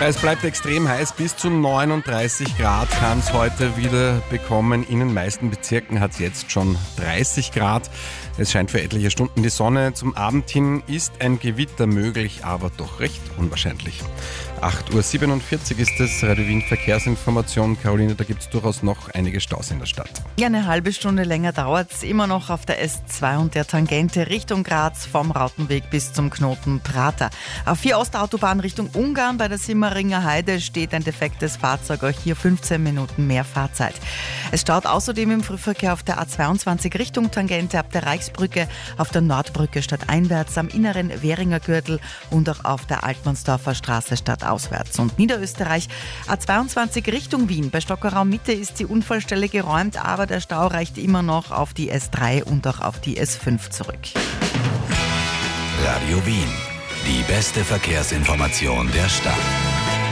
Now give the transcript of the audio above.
Es bleibt extrem heiß, bis zu 39 Grad kann es heute wieder bekommen. In den meisten Bezirken hat es jetzt schon 30 Grad. Es scheint für etliche Stunden die Sonne. Zum Abend hin ist ein Gewitter möglich, aber doch recht unwahrscheinlich. 8.47 Uhr ist es, Radio Wien Verkehrsinformation. Caroline, da gibt es durchaus noch einige Staus in der Stadt. Ja, eine halbe Stunde länger dauert es immer noch auf der S2 und der Tangente Richtung Graz vom Rautenweg bis zum Knoten Prater. Auf 4 Ostautobahn Richtung Ungarn bei der Simmeringer Heide steht ein defektes Fahrzeug, auch hier 15 Minuten mehr Fahrzeit. Es staut außerdem im Frühverkehr auf der A22 Richtung Tangente ab der Reichsbrücke, auf der Nordbrücke stadteinwärts, am inneren Währinger Gürtel und auch auf der Altmannsdorfer Straße stadtauswärts. Und Niederösterreich A22 Richtung Wien. Bei Stockerau Mitte ist die Unfallstelle geräumt, aber der Stau reicht immer noch auf die S3 und auch auf die S5 zurück. Radio Wien, die beste Verkehrsinformation der Stadt.